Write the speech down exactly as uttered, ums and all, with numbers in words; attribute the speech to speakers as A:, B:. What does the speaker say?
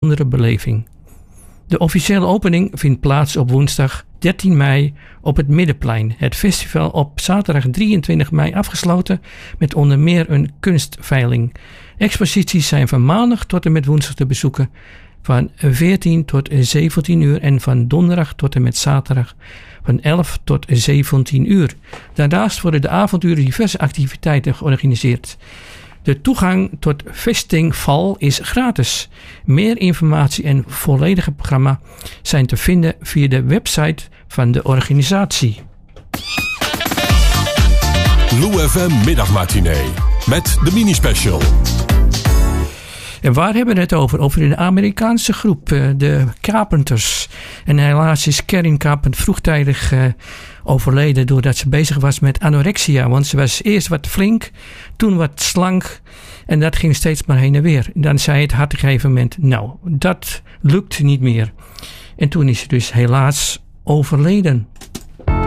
A: bijzondere beleving. De officiële opening vindt plaats op woensdag dertien mei op het Middenplein. Het festival op zaterdag drieëntwintig mei afgesloten met onder meer een kunstveiling. Exposities zijn van maandag tot en met woensdag te bezoeken van veertien tot zeventien uur en van donderdag tot en met zaterdag van elf tot zeventien uur. Daarnaast worden de avonduren diverse activiteiten georganiseerd. De toegang tot Vestingval is gratis. Meer informatie en volledige programma zijn te vinden via de website van de organisatie.
B: Lou F M Middagmatinee met de mini-special.
A: En waar hebben we het over? Over een Amerikaanse groep, de Carpenters. En helaas is Karen Carpenter vroegtijdig uh, overleden doordat ze bezig was met anorexia. Want ze was eerst wat flink, toen wat slank en dat ging steeds maar heen en weer. Dan zei het hart op een gegeven moment, nou, dat lukt niet meer. En toen is ze dus helaas overleden.